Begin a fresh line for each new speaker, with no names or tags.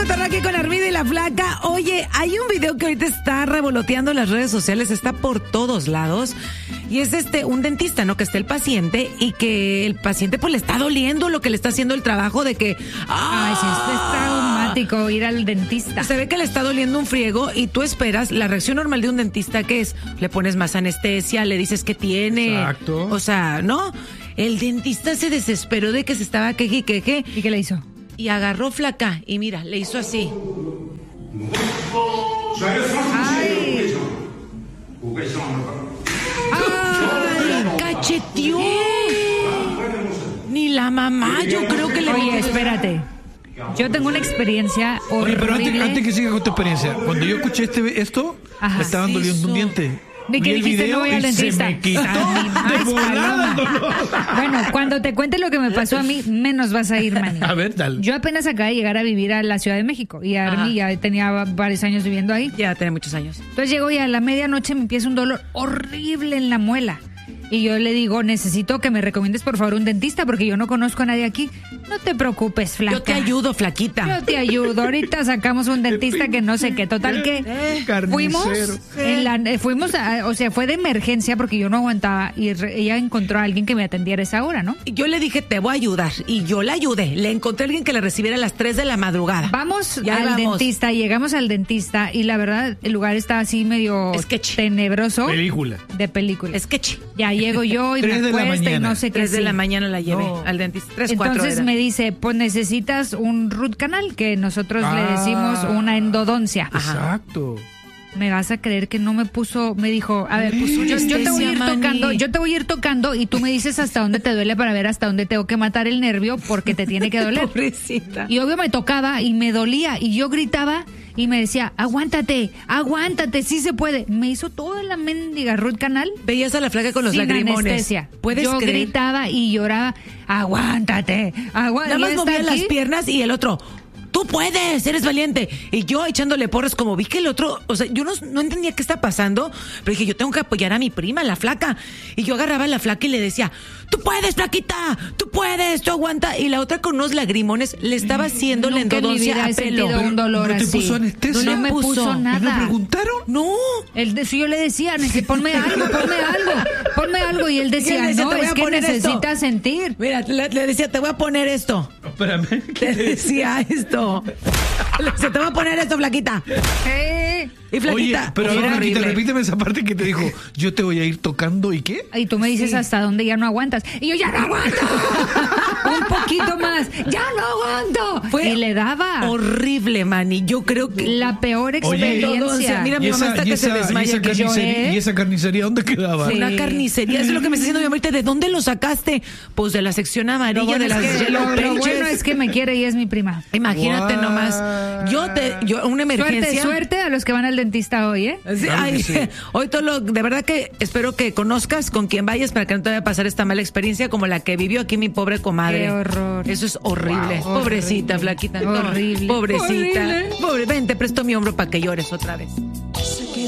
cotorreo aquí con Armida y la Flaca. Oye, hay un video que ahorita está revoloteando en las redes sociales, está por todos lados. Y es un dentista, ¿no? Que está el paciente y que el paciente pues le está doliendo lo que le está haciendo el trabajo de que...
Ay, sí, es traumático ir al dentista.
Se ve que le está doliendo un friego y tú esperas, la reacción normal de un dentista, ¿qué es? Le pones más anestesia, le dices que tiene.
Exacto.
O sea, ¿no? El dentista se desesperó de que se estaba queje y queje.
¿Y qué le hizo?
Y agarró Flaca y mira, le hizo así.
Ay.
¡Ay! ¡Cacheteó! Ni la mamá, yo creo que le...
Oye, espérate. Yo tengo una experiencia
Oye,
horrible.
pero antes que siga con tu experiencia, cuando yo escuché esto,
Ajá.
me estaban doliendo un diente.
¿De qué
Vi el
dijiste?
video
No voy al
y se
dentista.
me quitó
Ay,
de volada el
paloma.
dolor.
Bueno, cuando te cuente lo que me pasó a mí, menos vas a ir, Manny.
A ver, dale.
Yo apenas acabé de llegar a vivir a la Ciudad de México y Army ya tenía varios años viviendo ahí.
Ya tiene muchos años.
Entonces llego y a la medianoche me empieza un dolor horrible en la muela. Y yo le digo, necesito que me recomiendes por favor un dentista porque yo no conozco a nadie aquí. No te preocupes, Flaca.
Yo te ayudo, Flaquita.
Yo te ayudo. Ahorita sacamos un dentista que no sé qué. Total que fuimos, o sea, fue de emergencia porque yo no aguantaba y ella encontró a alguien que me atendiera a esa hora, ¿no?
Yo le dije, te voy a ayudar. Y yo la ayudé. Le encontré a alguien que la recibiera a las 3 de la madrugada.
Vamos
Ya
al
vamos.
dentista, llegamos al dentista y la verdad el lugar está así medio
Sketch.
tenebroso.
Película.
De película.
Sketch.
Ya llego yo y
3
me
de la
acuesto y
mañana.
no sé qué.
3 de
sí.
la mañana la llevé al dentista. 3, 4
Entonces me dice, pues necesitas un root canal, que nosotros le decimos una endodoncia.
Exacto.
Me vas a creer que no me puso, me dijo, a ver, pues yo te voy a ir tocando y tú me dices hasta dónde te duele para ver hasta dónde tengo que matar el nervio porque te tiene que doler.
Pobrecita.
Y obvio me tocaba y me dolía y yo gritaba y me decía, aguántate, sí se puede. Me hizo toda la mendiga root canal.
Veías a la Flaca con los
sin
lagrimones.
anestesia.
¿Puedes
yo
creer?
gritaba y lloraba, aguántate.
Nada más movía las piernas y el otro, tú puedes, eres valiente. Y yo echándole porras, como vi que el otro, o sea, yo no entendía qué está pasando, pero dije, yo tengo que apoyar a mi prima, la Flaca. Y yo agarraba a la Flaca y le decía, tú puedes, Flaquita, tú puedes, tú aguanta. Y la otra con unos lagrimones le estaba haciendo la
Nunca en mi
endodoncia
vida
a
he
pelo.
sentido un dolor
¿No te
así.
puso anestesia?
No me puso
¿Y
nada.
no preguntaron?
No.
Yo le decía, ponme algo. Y él decía,
Y él decía,
no,
"Te voy
es
a
que
poner esto".
necesitas sentir.
Mira, le decía, te voy a poner esto.
Espérame.
Le decía esto. Le decía, te voy a poner esto, Flaquita. Y
Oye,
Flaquita.
pero
era
ahora
horrible.
repíteme esa parte que te dijo, yo te voy a ir tocando, ¿y qué?
Y tú me dices hasta dónde ya no aguantas. Y yo, ya no aguanto. Un poquito más. Ya no aguanto.
Fue
y le daba.
Horrible, Manny. Yo creo que...
La peor experiencia.
Mira, mi mamá está que se desmaya. Que yo,
¿Y esa carnicería dónde quedaba?
Sí.
Una carnicería, eso es lo que me está diciendo mi mamá ahorita. ¿De dónde lo sacaste? Pues de la sección amarilla de las Yellow
lo
Pages.
bueno es que me quiere y es mi prima.
Imagínate
Wow.
nomás. Yo una emergencia.
Suerte a los que van al dentista hoy, ¿eh?
Sí,
Claro que
ay,
sí.
hoy de verdad que espero que conozcas con quien vayas para que no te vaya a pasar esta mala experiencia como la que vivió aquí mi pobre comadre.
Qué horror.
Eso es horrible.
Wow.
Pobrecita, Flaquita.
Horrible.
Pobrecita.
Horrible.
Pobre, ven, te presto mi hombro para que llores otra vez.